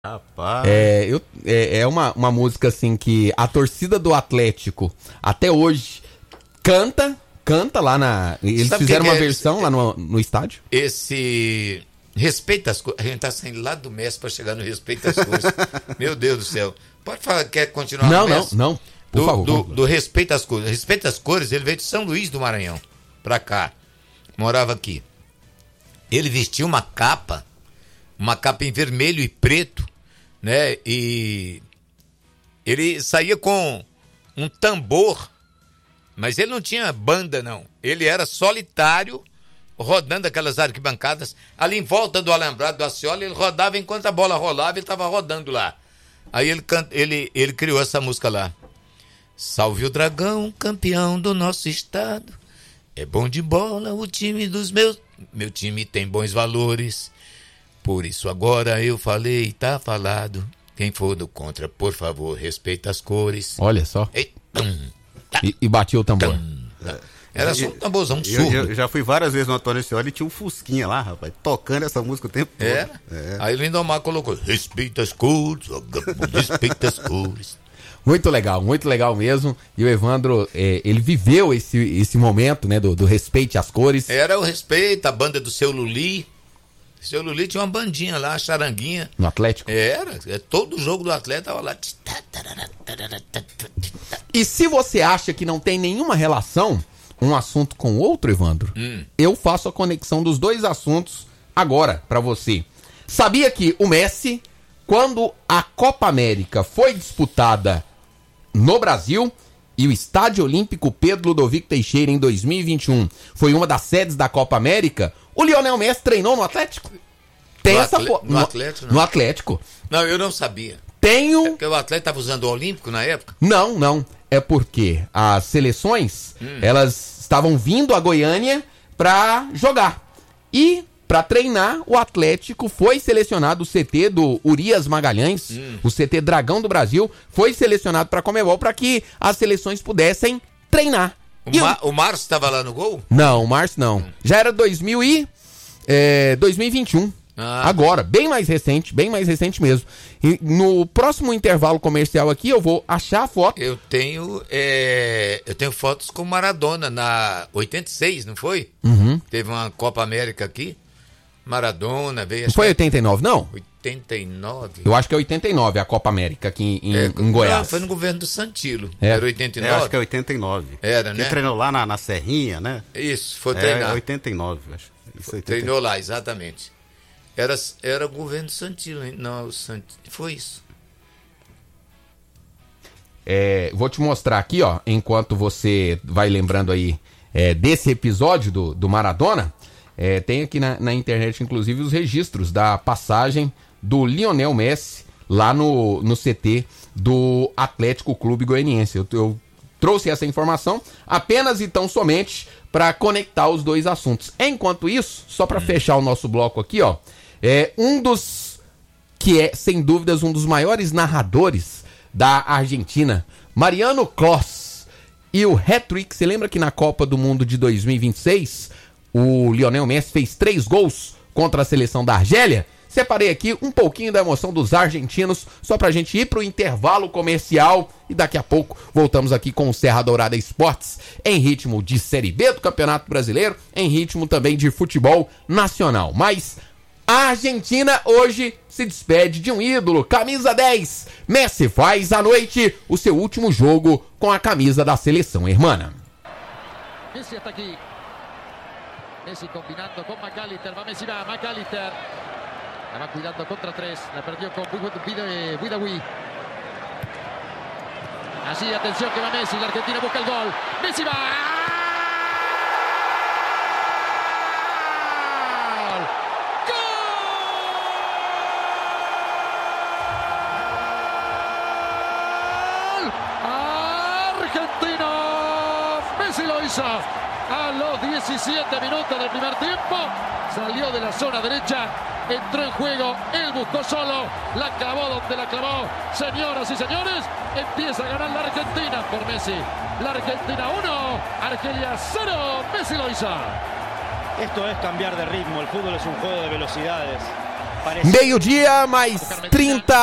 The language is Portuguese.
Rapaz. É uma música assim que a torcida do Atlético até hoje canta lá na... Eles fizeram uma versão lá no estádio. Esse... Respeita as coisas. A gente tá saindo lá do Messi pra chegar no respeito às coisas. Meu Deus do céu. Pode falar, quer continuar no Messi? Não. Por favor. Do respeito às cores. Respeito às cores, ele veio de São Luís do Maranhão pra cá. Morava aqui. Ele vestia uma capa em vermelho e preto, né? E ele saía com um tambor, mas ele não tinha banda, não. Ele era solitário, rodando aquelas arquibancadas. Ali em volta do alambrado do Aciola, ele rodava enquanto a bola rolava, ele estava rodando lá. Aí ele criou essa música lá. Salve o Dragão, campeão do nosso estado. É bom de bola o time dos meus... Meu time tem bons valores. Por isso agora eu falei, tá falado. Quem for do contra, por favor, respeita as cores. Olha só. E batia o tambor. Era só um tamborzão surdo. Eu já fui várias vezes no Antônio Scioli e tinha um Fusquinha lá, rapaz, tocando essa música o tempo todo. Aí o Lindomar colocou, respeita as cores, respeita as cores. Muito legal mesmo. E o Evandro, ele viveu esse momento, né, do respeito às cores. Era o respeito, a banda do Seu Luli. O Seu Luli tinha uma bandinha lá, a charanguinha. No Atlético? Todo jogo do Atlético tava lá. E se você acha que não tem nenhuma relação um assunto com o outro, Evandro, eu faço a conexão dos dois assuntos agora pra você. Sabia que o Messi, quando a Copa América foi disputada no Brasil e o Estádio Olímpico Pedro Ludovico Teixeira em 2021 foi uma das sedes da Copa América, o Lionel Messi treinou no Atlético? Tem no Atlético? Não. No Atlético. Não, eu não sabia. É porque o Atlético estava usando o Olímpico na época? Não. É porque as seleções, elas estavam vindo a Goiânia pra jogar. E pra treinar, o Atlético foi selecionado, o CT do Urias Magalhães, o CT Dragão do Brasil, foi selecionado pra Conmebol pra que as seleções pudessem treinar. O Márcio estava lá no gol? Não, o Márcio não. Já era 2021. Agora, bem mais recente mesmo. E no próximo intervalo comercial aqui, eu vou achar a foto. Eu tenho fotos com Maradona na 86, não foi? Teve uma Copa América aqui. Maradona veio... Não foi 89, não? 89? Eu acho que é 89, a Copa América aqui em Goiás. Não, foi no governo do Santilo. Era 89? Eu acho que é 89. Era, né? Ele treinou lá na Serrinha, né? Isso, foi treinar. É 89, acho. Treinou lá, exatamente. Era o governo do Santilo, não, foi isso. Vou te mostrar aqui, ó, enquanto você vai lembrando aí desse episódio do Maradona. Tem aqui na internet, inclusive, os registros da passagem do Lionel Messi lá no CT do Atlético Clube Goianiense. Eu trouxe essa informação apenas e tão somente para conectar os dois assuntos. Enquanto isso, só para fechar o nosso bloco aqui, ó, sem dúvidas, um dos maiores narradores da Argentina, Mariano Clos, e o hat-trick. Você lembra que na Copa do Mundo de 2026, o Lionel Messi fez 3 gols contra a seleção da Argélia? Separei aqui um pouquinho da emoção dos argentinos, só pra gente ir pro intervalo comercial, e daqui a pouco voltamos aqui com o Serra Dourada Esportes, em ritmo de Série B do Campeonato Brasileiro, em ritmo também de futebol nacional. Mas a Argentina hoje se despede de um ídolo, camisa 10. Messi faz à noite o seu último jogo com a camisa da seleção hermana. Messi está aqui. Messi combinando com McAllister. Va McAllister. La va cuidando contra 3. La perdió con Buidawi. Así, atención que va Messi. La Argentina busca el gol. Messi va. Messi lo hizo a los 17 minutos del primer tiempo. Salió de la zona derecha, entró en juego, él buscó solo, la clavó donde la clavó. Señoras y señores, empieza a ganar la Argentina por Messi. La Argentina 1, Argelia 0, Messi lo hizo. Esto es cambiar de ritmo, el fútbol es un juego de velocidades. Meio-dia, mais 30